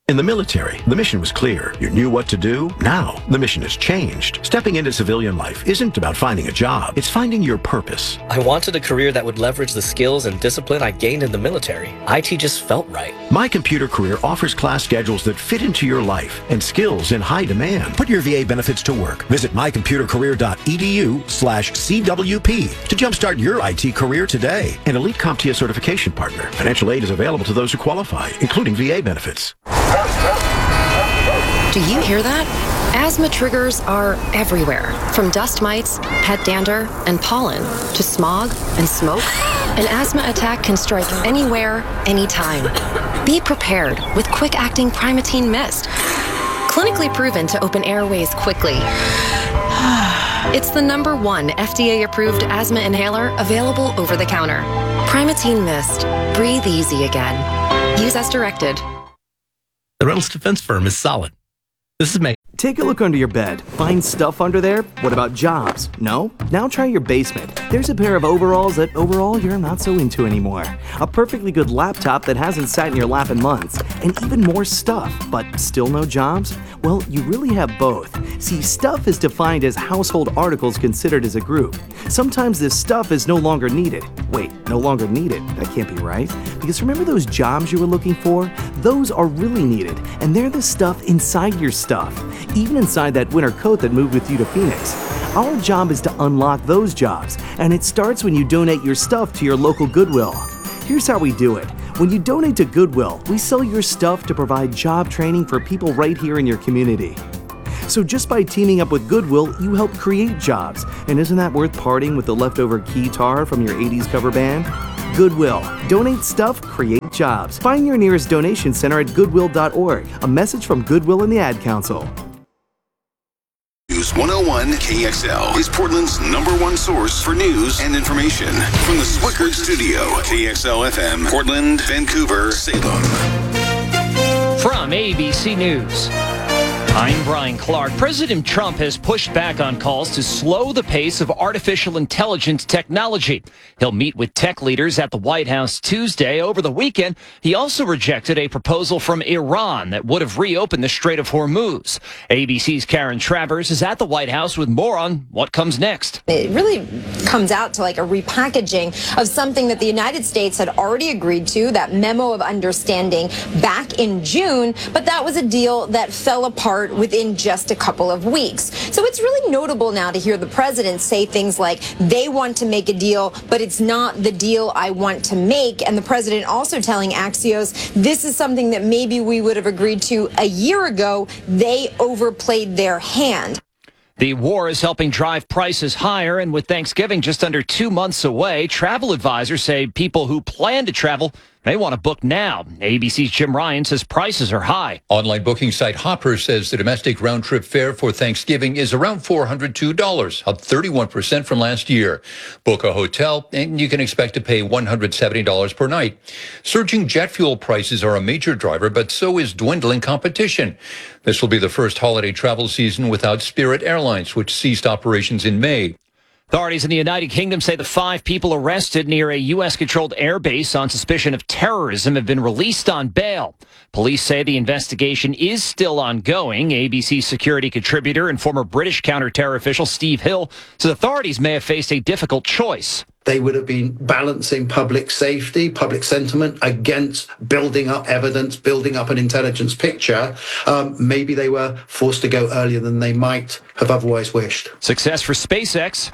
In the military, the mission was clear. You knew what to do. Now, the mission has changed. Stepping into civilian life isn't about finding a job. It's finding your purpose. I wanted a career that would leverage the skills and discipline I gained in the military. IT just felt right. My Computer Career offers class schedules that fit into your life and skills in high demand. Put your VA benefits to work. Visit mycomputercareer.edu/CWP to jumpstart your IT career today. An elite CompTIA certification partner. Financial aid is available to those who qualify, including VA benefits. Do you hear that? Asthma triggers are everywhere, from dust mites, pet dander, and pollen, to smog and smoke. An asthma attack can strike anywhere, anytime. Be prepared with quick-acting Primatene Mist. Clinically proven to open airways quickly. It's the #1 FDA-approved asthma inhaler available over the counter. Primatene Mist. Breathe easy again. Use as directed. The Reynolds Defense Firm is solid. This is May. Take a look under your bed. Find stuff under there? What about jobs? No? Now try your basement. There's a pair of overalls that overall you're not so into anymore. A perfectly good laptop that hasn't sat in your lap in months. And even more stuff, but still no jobs? Well, you really have both. See, stuff is defined as household articles considered as a group. Sometimes this stuff is no longer needed. Wait, no longer needed? That can't be right. Because remember those jobs you were looking for? Those are really needed, and they're the stuff inside your stuff. Even inside that winter coat that moved with you to Phoenix. Our job is to unlock those jobs, and it starts when you donate your stuff to your local Goodwill. Here's how we do it. When you donate to Goodwill, we sell your stuff to provide job training for people right here in your community. So just by teaming up with Goodwill, you help create jobs. And isn't that worth parting with the leftover keytar from your 80s cover band? Goodwill. Donate stuff, create jobs. Find your nearest donation center at goodwill.org. A message from Goodwill and the Ad Council. News 101 KXL is Portland's #1 source for news and information. From the Swickard Studio, KXL FM, Portland, Vancouver, Salem. From ABC News, I'm Brian Clark. President Trump has pushed back on calls to slow the pace of artificial intelligence technology. He'll meet with tech leaders at the White House Tuesday. Over the weekend, he also rejected a proposal from Iran that would have reopened the Strait of Hormuz. ABC's Karen Travers is at the White House with more on what comes next. It really comes out to like a repackaging of something that the United States had already agreed to, that memo of understanding back in June, but that was a deal that fell apart within just a couple of weeks. So it's really notable now to hear the president say things like they want to make a deal, but it's not the deal I want to make. And the president also telling Axios, this is something that maybe we would have agreed to a year ago. They overplayed their hand. The war is helping drive prices higher, and with Thanksgiving just under 2 months away, travel advisors say people who plan to travel may want to book now. ABC's Jim Ryan says prices are high. Online booking site Hopper says the domestic round-trip fare for Thanksgiving is around $402, up 31% from last year. Book a hotel, and you can expect to pay $170 per night. Surging jet fuel prices are a major driver, but so is dwindling competition. This will be the first holiday travel season without Spirit Airlines, which ceased operations in May. Authorities in the United Kingdom say the 5 people arrested near a U.S.-controlled airbase on suspicion of terrorism have been released on bail. Police say the investigation is still ongoing. ABC security contributor and former British counter-terror official Steve Hill says authorities may have faced a difficult choice. They would have been balancing public safety, public sentiment against building up evidence, building up an intelligence picture. Maybe they were forced to go earlier than they might have otherwise wished. Success for SpaceX.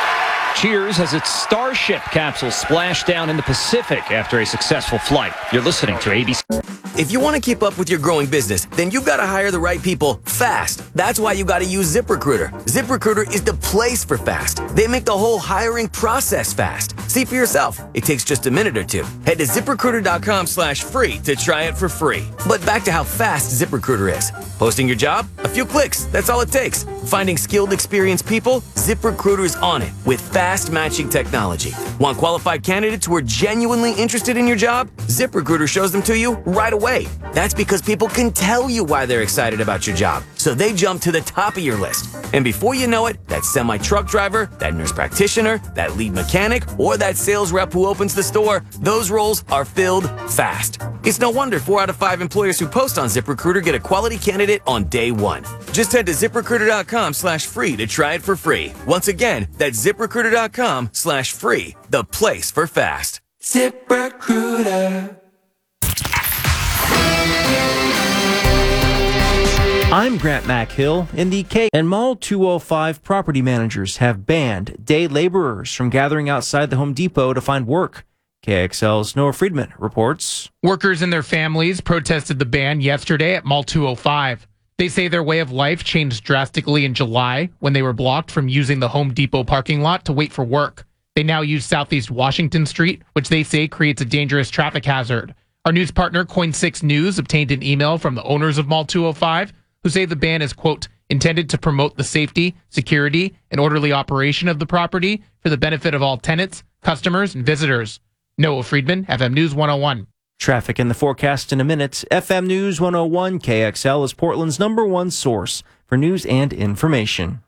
Cheers as its Starship capsule splashed down in the Pacific after a successful flight. You're listening to ABC. If you want to keep up with your growing business, then you've got to hire the right people fast. That's why you got to use ZipRecruiter. ZipRecruiter is the place for fast. They make the whole hiring process fast. See for yourself. It takes just a minute or two. Head to ZipRecruiter.com/free to try it for free. But back to how fast ZipRecruiter is. Posting your job? A few clicks. That's all it takes. Finding skilled, experienced people? ZipRecruiter is on it with fast matching technology. Want qualified candidates who are genuinely interested in your job? ZipRecruiter shows them to you right away. way. That's because people can tell you why they're excited about your job, so they jump to the top of your list. And before you know it, that semi-truck driver, that nurse practitioner, that lead mechanic, or that sales rep who opens the store, those roles are filled fast. It's no wonder 4 out of 5 employers who post on ZipRecruiter get a quality candidate on day one. Just head to ZipRecruiter.com/free to try it for free. Once again, that's ZipRecruiter.com/free, the place for fast. ZipRecruiter. I'm Grant MacHill. In the K and Mall 205, property managers have banned day laborers from gathering outside the Home Depot to find work. KXL's Noah Friedman reports. Workers and their families protested the ban yesterday at Mall 205. They say their way of life changed drastically in July when they were blocked from using the Home Depot parking lot to wait for work. They now use Southeast Washington Street, which they say creates a dangerous traffic hazard. Our news partner, Coin6 News, obtained an email from the owners of Mall 205 who say the ban is, quote, intended to promote the safety, security, and orderly operation of the property for the benefit of all tenants, customers, and visitors. Noah Friedman, FM News 101. Traffic in the forecast in a minute. FM News 101 KXL is Portland's #1 source for news and information.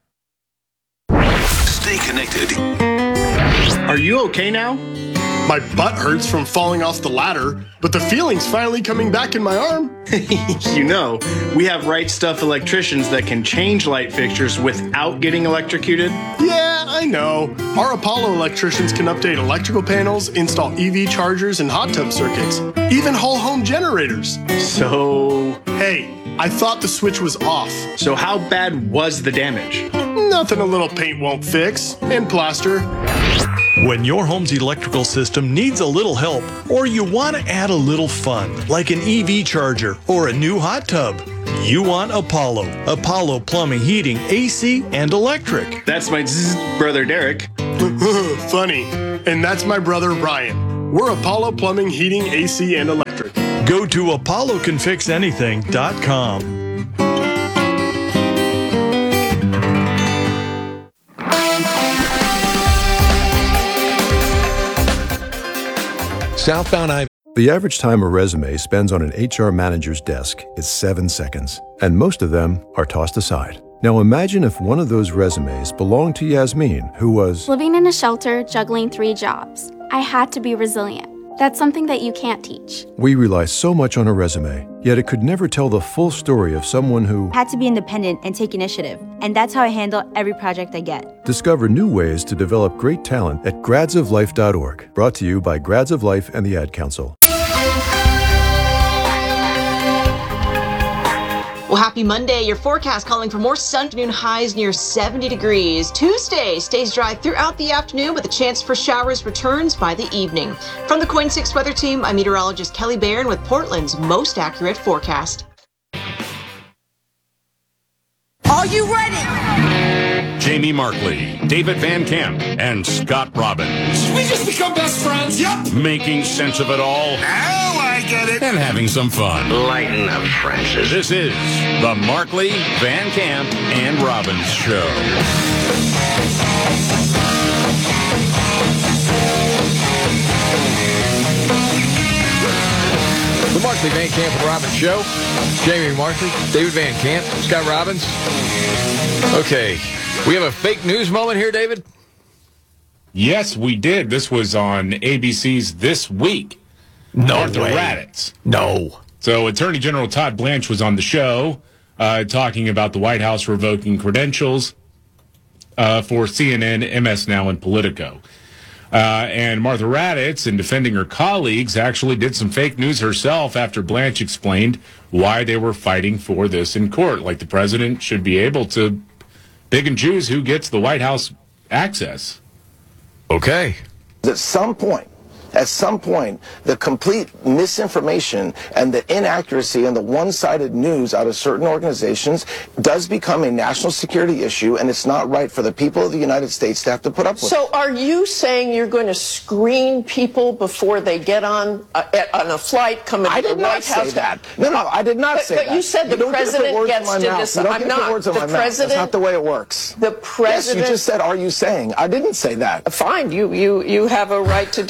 Stay connected. Are you okay now? My butt hurts from falling off the ladder, but the feeling's finally coming back in my arm. You know, we have Right Stuff electricians that can change light fixtures without getting electrocuted. Yeah, I know. Our Apollo electricians can update electrical panels, install EV chargers and hot tub circuits, even whole home generators. So, hey, I thought the switch was off. So how bad was the damage? Nothing a little paint won't fix, and plaster. When your home's electrical system needs a little help, or you want to add a little fun, like an EV charger or a new hot tub, you want Apollo. Apollo Plumbing, Heating, AC, and Electric. That's my brother Derek. Funny. And that's my brother Ryan. We're Apollo Plumbing, Heating, AC, and Electric. Go to ApolloCanFixAnything.com. Southbound I. The average time a resume spends on an HR manager's desk is 7 seconds, and most of them are tossed aside. Now imagine if one of those resumes belonged to Yasmin, who was living in a shelter, juggling 3 jobs. I had to be resilient. That's something that you can't teach. We rely so much on a resume, yet it could never tell the full story of someone who had to be independent and take initiative. And that's how I handle every project I get. Discover new ways to develop great talent at gradsoflife.org. Brought to you by Grads of Life and the Ad Council. Well, happy Monday. Your forecast calling for more sun, afternoon highs near 70 degrees. Tuesday stays dry throughout the afternoon with a chance for showers returns by the evening. From the Coin6 Weather Team, I'm meteorologist Kelly Barron with Portland's most accurate forecast. Are you ready? Jamie Markley, David Van Camp, and Scott Robbins. Did we just become best friends? Yep. Making sense of it all. Now I get it. And having some fun. Lighten up, Francis. This is the Markley, Van Camp, and Robbins Show. The Markley, Van Camp, and Robbins Show. Jamie Markley, David Van Camp, Scott Robbins. Okay, we have a fake news moment here, David? Yes, we did. This was on ABC's This Week. Martha Raddatz. No. So Attorney General Todd Blanche was on the show talking about the White House revoking credentials for CNN, MS Now, and Politico. And Martha Raddatz, in defending her colleagues, actually did some fake news herself after Blanche explained why they were fighting for this in court. Like the president should be able to pick and choose who gets the White House access. Okay. At some point, the complete misinformation and the inaccuracy and the one-sided news out of certain organizations does become a national security issue, and it's not right for the people of the United States to have to put up with. So are you saying you're going to screen people before they get on a flight coming to the White House? I did not say that. No, I did not say that. But you said the president gets to decide. I'm not. The president. That's not the way it works. The president. Yes, you just said, are you saying? I didn't say that. Fine. You have a right to defend yourself.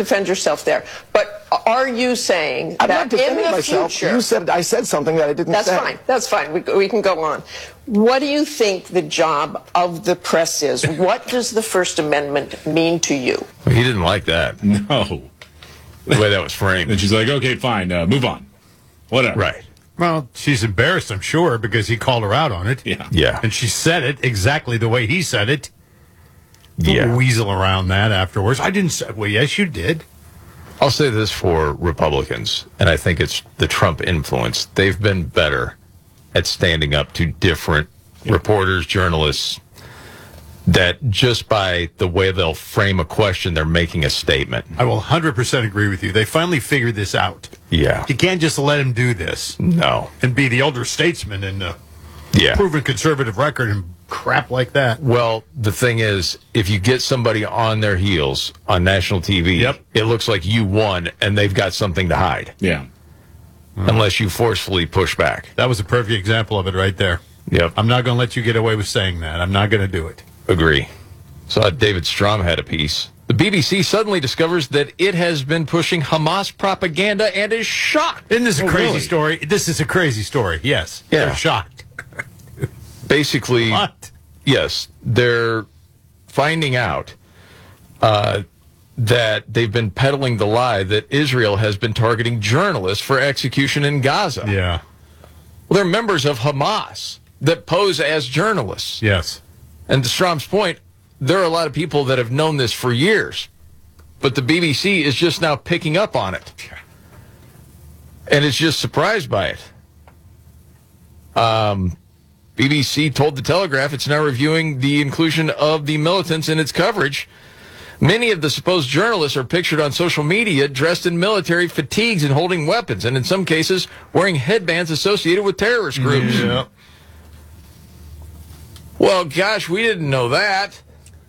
yourself there. But are you saying I'm that not defending in the myself. future... I said something that I didn't say. That's fine. We can go on. What do you think the job of the press is? What does the First Amendment mean to you? Well, he didn't like that. No. The way that was framed. And she's like, okay, fine, move on. Whatever. Right. Well, she's embarrassed, I'm sure, because he called her out on it. Yeah. Yeah. And she said it exactly the way he said it. Yeah. Weasel around that afterwards. I didn't say, well, yes, you did. I'll say this for Republicans, and I think it's the Trump influence. They've been better at standing up to different reporters, journalists, that just by the way they'll frame a question, they're making a statement. I will 100% agree with you. They finally figured this out. Yeah. You can't just let him do this. No. And be the elder statesman and proven conservative record and crap like that. Well, the thing is, if you get somebody on their heels on national TV, it looks like you won and they've got something to hide. Yeah. Unless you forcefully push back. That was a perfect example of it right there. Yep. I'm not going to let you get away with saying that. I'm not going to do it. Agree. Saw David Strom had a piece. The BBC suddenly discovers that it has been pushing Hamas propaganda and is shocked. Isn't this a crazy story? This is a crazy story. Yes. Yeah. They're shocked. Basically, What? yes, they're finding out that they've been peddling the lie that Israel has been targeting journalists for execution in Gaza. Yeah. Well, they're members of Hamas that pose as journalists. Yes. And to Strom's point, there are a lot of people that have known this for years, but the BBC is just now picking up on it. And it's just surprised by it. BBC told The Telegraph it's now reviewing the inclusion of the militants in its coverage. Many of the supposed journalists are pictured on social media dressed in military fatigues and holding weapons, and in some cases wearing headbands associated with terrorist groups. Yeah. Well, gosh, we didn't know that.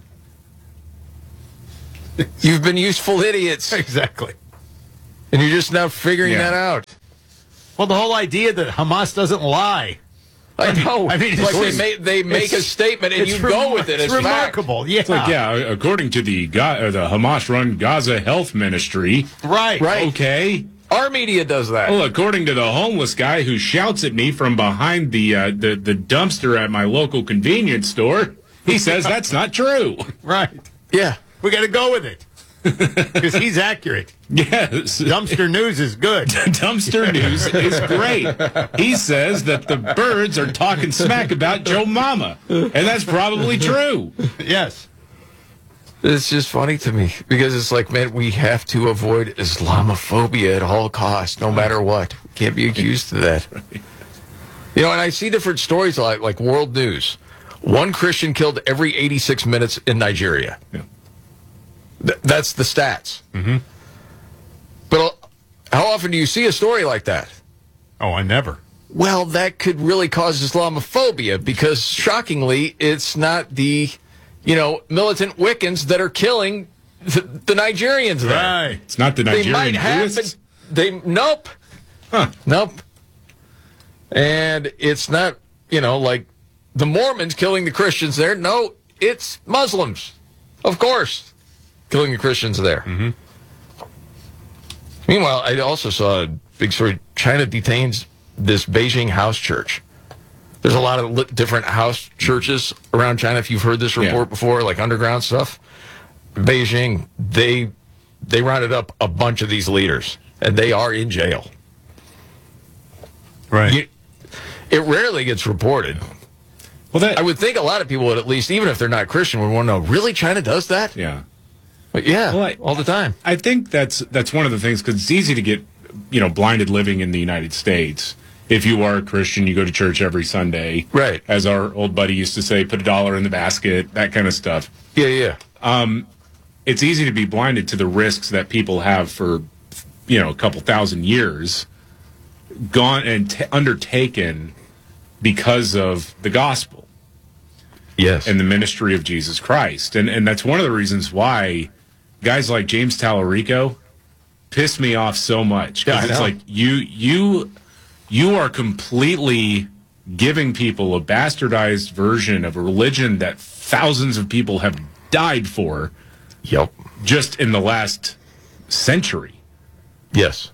You've been useful idiots. Exactly. And you're just now figuring that out. Well, the whole idea that Hamas doesn't lie. I know. I mean, it's like they make a statement and you go with it. It's remarkable. Fact. Yeah. It's like, according to the Hamas-run Gaza Health Ministry. Right. Okay. Our media does that. Well, according to the homeless guy who shouts at me from behind the dumpster at my local convenience store, he says that's not true. Right. Yeah. We got to go with it. Because he's accurate. Yes. Dumpster news is good. Dumpster news is great. He says that the birds are talking smack about Joe Mama. And that's probably true. Yes. It's just funny to me because it's like, man, we have to avoid Islamophobia at all costs, no matter what. We can't be accused of that. You know, and I see different stories like World News. One Christian killed every 86 minutes in Nigeria. Yeah. That's the stats. Mm-hmm. But how often do you see a story like that? Oh, I never. Well, that could really cause Islamophobia because, shockingly, it's not the, militant Wiccans that are killing the Nigerians there. Right. It's not the Nigerian They might have been, nope. Huh. Nope. And it's not, like the Mormons killing the Christians there. No, it's Muslims, of course, killing the Christians there. Mm-hmm. Meanwhile, I also saw a big story. China detains this Beijing house church. There's a lot of different house churches around China. If you've heard this report before, like underground stuff. Beijing, they rounded up a bunch of these leaders, and they are in jail. Right. It rarely gets reported. Well, I would think a lot of people would, at least, even if they're not Christian, would want to know, really, China does that? Yeah. But yeah, all the time. I think that's one of the things, because it's easy to get, blinded living in the United States. If you are a Christian, you go to church every Sunday. Right. As our old buddy used to say, put $1 in the basket, that kind of stuff. Yeah. It's easy to be blinded to the risks that people have for, a couple thousand years gone and undertaken because of the gospel. Yes. And the ministry of Jesus Christ. And that's one of the reasons why guys like James Tallarico piss me off so much. Because it's like you are completely giving people a bastardized version of a religion that thousands of people have died for. Yep. Just in the last century. Yes.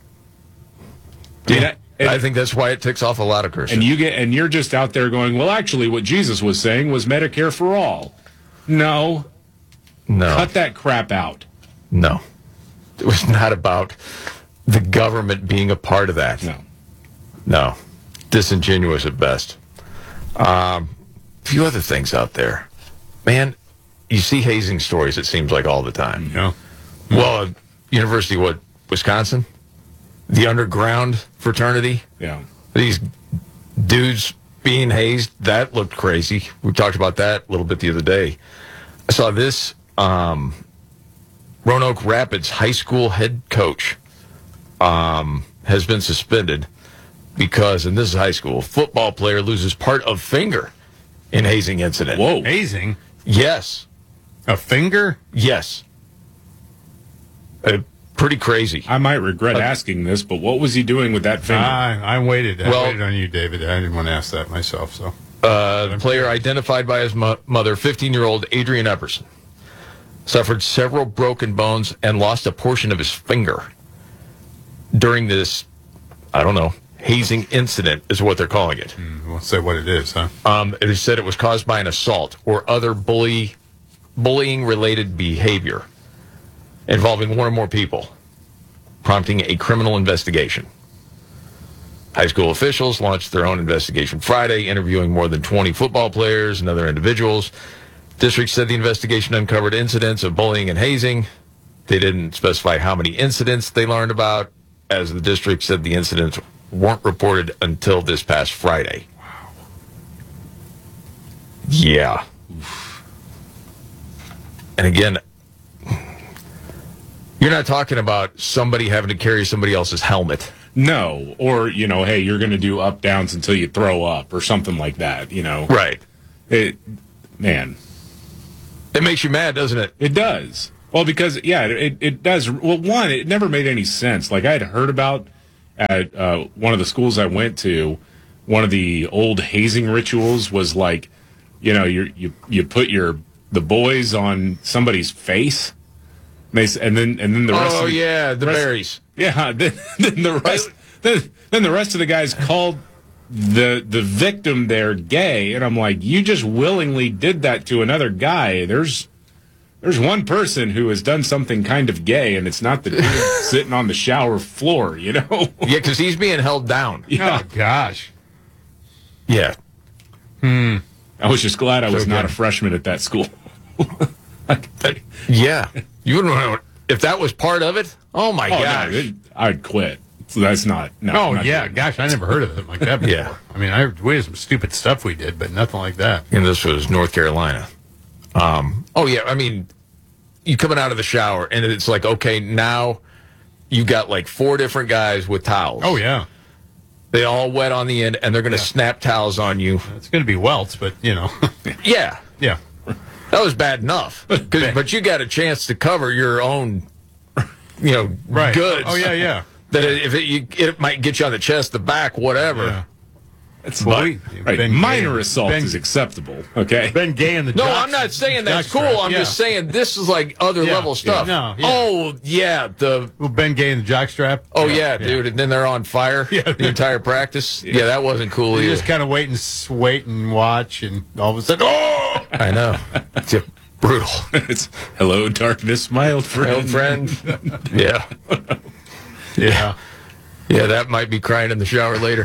I think that's why it ticks off a lot of Christians. And you're just out there going, well, actually, what Jesus was saying was Medicare for all. No. Cut that crap out. No. It was not about the government being a part of that. No. Disingenuous at best. A few other things out there. Man, you see hazing stories, it seems like, all the time. Yeah. Well, University of Wisconsin? The underground fraternity? Yeah. These dudes being hazed, that looked crazy. We talked about that a little bit the other day. I saw this Roanoke Rapids high school head coach has been suspended because, and this is high school, football player loses part of finger in hazing incident. Whoa. Hazing? Yes. A finger? Yes. Pretty crazy. I might regret asking this, but what was he doing with that finger? I waited. I waited on you, David. I didn't want to ask that myself. So, the player identified by his mother, 15-year-old Adrian Epperson, suffered several broken bones and lost a portion of his finger during this, I don't know, hazing incident is what they're calling it. We'll say what it is, huh? It is said it was caused by an assault or other bullying-related behavior involving one or more people, prompting a criminal investigation. High school officials launched their own investigation Friday, interviewing more than 20 football players and other individuals. District said the investigation uncovered incidents of bullying and hazing. They didn't specify how many incidents they learned about, as the district said the incidents weren't reported until this past Friday. Wow. Yeah. And again, you're not talking about somebody having to carry somebody else's helmet. No. Or, hey, you're going to do up downs until you throw up or something like that, Right. Man. It makes you mad, doesn't it? It does. Well, because, it does. Well, one, it never made any sense. Like, I had heard about at one of the schools I went to, one of the old hazing rituals was like, you put the boys on somebody's face. And then the rest. Oh yeah, the berries. Yeah, then the rest. Then the rest of the guys called the victim there gay, and I'm like, you just willingly did that to another guy. There's one person who has done something kind of gay, and it's not the dude sitting on the shower floor, Yeah, because he's being held down. Yeah. Oh gosh. Yeah. I was just glad I was not a freshman at that school. Yeah. You wouldn't know if that was part of it. Oh my gosh. No, I'd quit. So that's not. No. Oh not yeah, doing gosh, I never heard of it like that before. Yeah. I mean, we had some stupid stuff we did, but nothing like that. And this was North Carolina. Oh yeah, I mean, you coming out of the shower and it's like, okay, now you got like 4 different guys with towels. Oh yeah. They all wet on the end, and they're going to snap towels on you. It's going to be welts, but Yeah. Yeah. That was bad enough. But you got a chance to cover your own, right. goods. Oh yeah, yeah. That if it might get you on the chest, the back, whatever. Yeah. It's right. Minor assault is acceptable. Okay. Ben Gay in the No, I'm not saying that's cool. I'm just saying this is like other level stuff. No, Oh yeah, Ben Gay in the jockstrap. Oh yeah, dude, and then they're on fire the entire practice. Yeah, that wasn't cool You either. just kind of wait and watch, and all of a sudden, oh! I know. It's brutal. It's hello, darkness, my old friend. My old friend. Yeah. Yeah. Yeah, that might be crying in the shower later.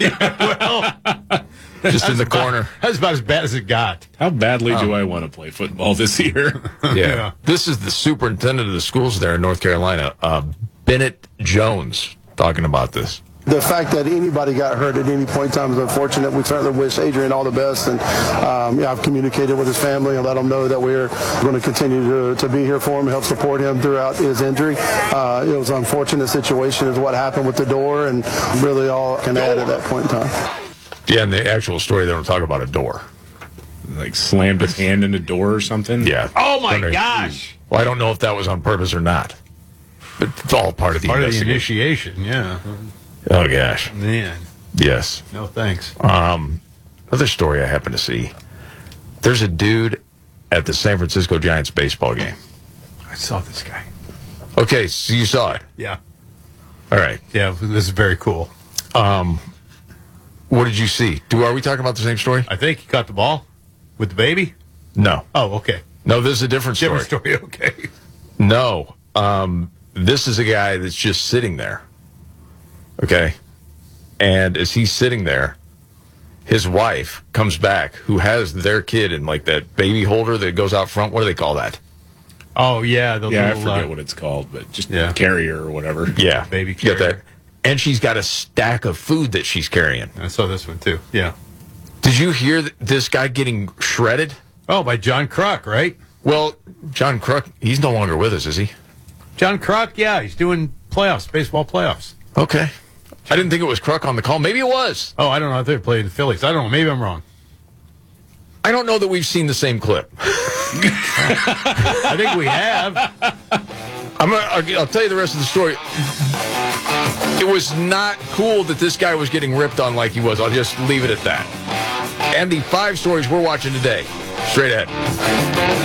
Just in the corner. That's about as bad as it got. How badly do I want to play football this year? Yeah. This is the superintendent of the schools there in North Carolina, Bennett Jones, talking about this. The fact that anybody got hurt at any point in time is unfortunate. We certainly wish Adrian all the best, and I've communicated with his family and let them know that we're going to continue to be here for him, help support him throughout his injury. It was an unfortunate situation is what happened with the door, and really all I can add at that point in time. Yeah, in the actual story, they don't talk about a door. Like slammed his hand in a door or something? Yeah. Oh my gosh. Well, I don't know if that was on purpose or not. But it's all part of the initiation, yeah. Oh, gosh. Man. Yes. No, thanks. Another story I happened to see. There's a dude at the San Francisco Giants baseball game. I saw this guy. Okay, so you saw it. Yeah. All right. Yeah, this is very cool. What did you see? Are we talking about the same story? I think he caught the ball with the baby. No. Oh, okay. No, this is a different story. Different story, okay. No. This is a guy that's just sitting there. Okay. And as he's sitting there, his wife comes back, who has their kid in like that baby holder that goes out front. What do they call that? Oh, yeah. The Yeah, little, I forget what it's called, but just carrier or whatever. Yeah. Baby You got carrier. that. And she's got a stack of food that she's carrying. I saw this one, too. Yeah. Did you hear this guy getting shredded? Oh, by John Kruk, right? Well, John Kruk, he's no longer with us, is he? John Kruk, yeah. He's doing playoffs, baseball playoffs. Okay. I didn't think it was Kruk on the call. Maybe it was. Oh, I don't know if they played the Phillies. I don't know. Maybe I'm wrong. I don't know that we've seen the same clip. I think we have. I'll tell you the rest of the story. It was not cool that this guy was getting ripped on like he was. I'll just leave it at that. And the 5 stories we're watching today. Straight ahead.